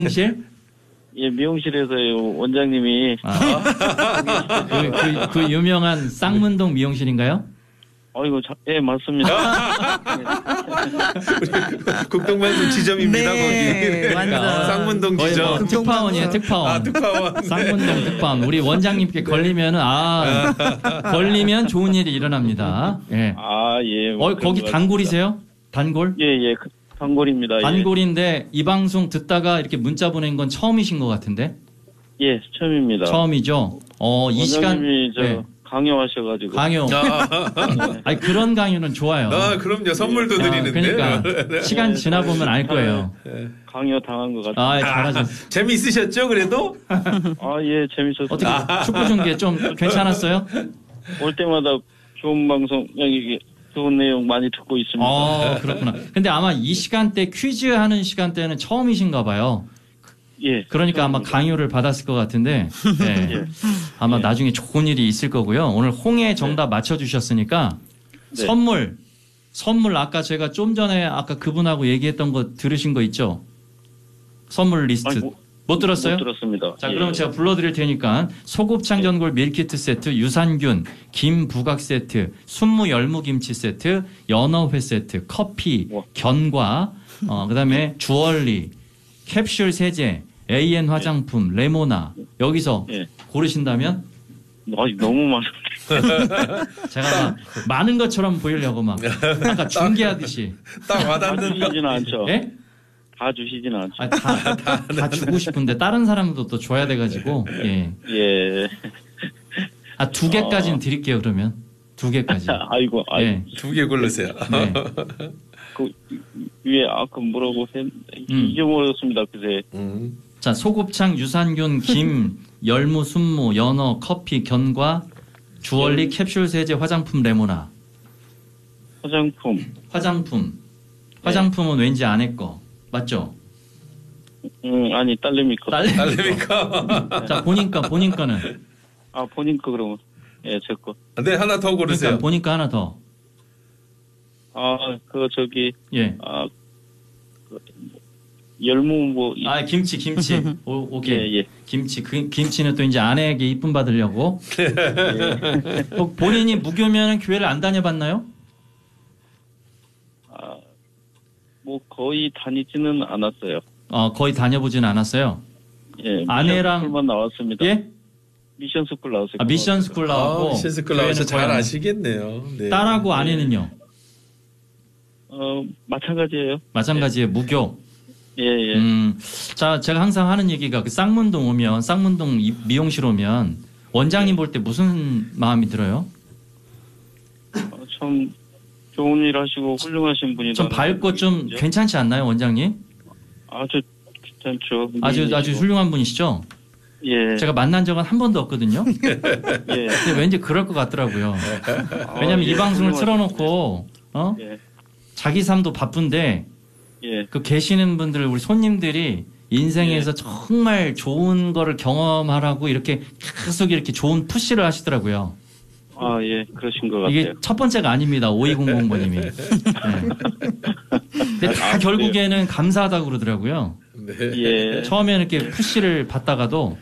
미용실? 예, 미용실에서요. 원장님이 그 유명한 쌍문동 미용실인가요? 예, 맞습니다. 국동방송 지점입니다. 네, 거기. 완전. 쌍문동 지점. 뭐 특파원이에요, 특파원. 특파원. 쌍문동 특파원. 우리 원장님께 걸리면은 걸리면 좋은 일이 일어납니다. 예. 예. 거기 단골이세요? 단골? 예, 단골입니다. 단골인데 이 방송 듣다가 이렇게 문자 보낸 건 처음이신 것 같은데? 예, 처음입니다. 처음이죠. 이 시간 원장님이 강요하셔가지고. 강요. 아니 그런 강요는 좋아요. 그럼요. 선물도 드리는데. 그러니까 시간 지나 보면 알 거예요. 강요 당한 것 같아요. 잘하셨어요. 재미있으셨죠, 그래도? 예, 재밌었어요. 어떻게 축구 중계 좀 괜찮았어요? 올 때마다 좋은 방송, 여기 좋은 내용 많이 듣고 있습니다. 그렇구나. 근데 아마 이 시간대 퀴즈 하는 시간대는 처음이신가 봐요. 예. 그러니까 아마 강요를 받았을 것 같은데, 네. 예. 아마 나중에 좋은 일이 있을 거고요. 오늘 홍해 정답 맞춰주셨으니까 네. 선물 아까 제가 좀 전에 아까 그분하고 얘기했던 거 들으신 거 있죠? 선물 리스트. 못 들었어요? 못 들었습니다. 자, 그럼 제가 불러드릴 테니까 소곱창 전골 밀키트 세트, 유산균, 김 부각 세트, 순무 열무김치 세트, 연어회 세트, 커피, 견과, 그다음에 주얼리, 캡슐 세제, AN 화장품, 레모나 여기서 고르신다면 너무 많은데. 제가 많은 것처럼 보이려고 막 아까 중계하듯이 딱 와닿는 다 주시지는 않죠. 예? 다 주시지는 않죠. 다 주고 싶은데 다른 사람도 또 줘야 돼가지고 예. 예. 2개까지는 드릴게요. 그러면 2개까지. 아이고. 예. 2개 고르세요. 네. 그 위에 아까 뭐라고 잊어버렸습니다. 그새. 자, 소곱창, 유산균, 김, 열무, 순무, 연어, 커피, 견과, 주얼리, 캡슐 세제, 화장품, 레모나. 화장품은 왠지 아내 거 맞죠? 아니 딸내미 거. 딸내미 거. 자, 본인 거는. 본인 거 그러면 제 거. 네, 하나 더 고르세요. 그러니까 본인 거 하나 더. 예. 열무 뭐. 김치. 오케이. 예. 김치는 또 이제 아내에게 이쁨 받으려고. 예. 본인이 무교면은 교회를 안 다녀봤나요? 뭐 거의 다니지는 않았어요. 거의 다녀보지는 않았어요. 예. 아내랑 스쿨만 나왔습니다. 예? 미션 스쿨 나왔어요. 미션 스쿨 나왔고. 미션 스쿨 나와서 잘 아시겠네요. 네. 딸하고 아내는요? 마찬가지예요. 마찬가지예요. 무교. 예. 자, 제가 항상 하는 얘기가 그 쌍문동 미용실 오면 원장님 볼 때 무슨 마음이 들어요? 참 좋은 일 하시고 훌륭하신 분이다. 좀 밝고 좀 괜찮지 않나요, 원장님? 아주 괜찮죠. 아주 훌륭한 분이시죠? 예. 제가 만난 적은 한 번도 없거든요. 예. 근데 왠지 그럴 것 같더라고요. 왜냐면 이 방송을 틀어놓고 자기 삶도 바쁜데 그 계시는 분들 우리 손님들이 인생에서 정말 좋은 거를 경험하라고 이렇게 계속 이렇게 좋은 푸시를 하시더라고요. 예, 그러신 것 같아요. 이게 첫 번째가 아닙니다. 5200번님이. 근데 다 결국에는 감사하다고 그러더라고요. 예. 처음에는 이렇게 푸시를 받다가도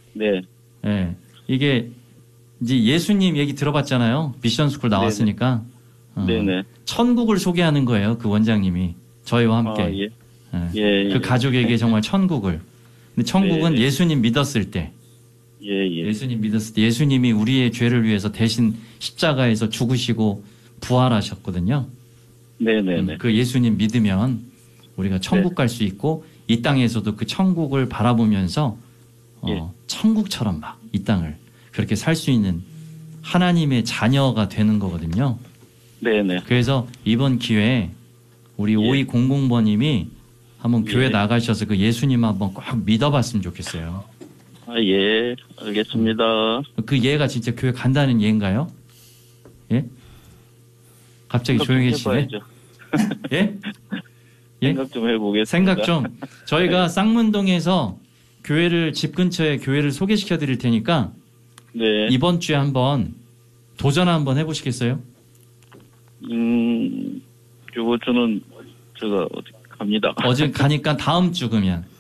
이게 이제 예수님 얘기 들어봤잖아요. 미션 스쿨 나왔으니까. 네네. 천국을 소개하는 거예요. 그 원장님이 저희와 함께. 그 가족에게 정말 천국을. 근데 천국은 예수님 믿었을 때. 예수님 믿었을 때 예수님이 우리의 죄를 위해서 대신 십자가에서 죽으시고 부활하셨거든요. 네네네. 그 예수님 믿으면 우리가 천국 갈 수 있고 이 땅에서도 그 천국을 바라보면서 천국처럼 막 이 땅을 그렇게 살 수 있는 하나님의 자녀가 되는 거거든요. 네네. 그래서 이번 기회에 우리 5200번님이 한번 교회 나가셔서 그 예수님 한번 꼭 믿어봤으면 좋겠어요. 예, 알겠습니다. 그 예가 진짜 교회 간다는 예인가요? 예? 갑자기 조용해지네. 예? 생각 좀 해보겠습니다. 생각 좀. 저희가 쌍문동에서 집 근처에 교회를 소개시켜 드릴 테니까 이번 주에 한번 도전 한번 해보시겠어요? 요번 주는 제가 어디 갑니다. 어제 가니까 다음 주 그러면.